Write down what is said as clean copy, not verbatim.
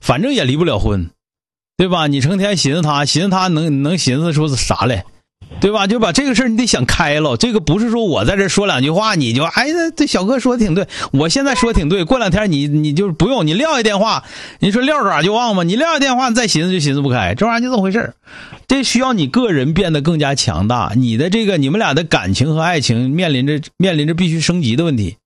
反正也离不了婚，对吧？你成天寻思他能寻思出啥来，对吧？就把这个事儿你得想开了。这个不是说我在这说两句话你就这小哥说的挺对，我现在说挺对，过两天你就不用，你撂一电话，你说撂爪就忘吗？你撂一电话再寻思就寻思不开，这玩意儿就这么回事儿。这需要你个人变得更加强大，你们俩的感情和爱情面临着必须升级的问题。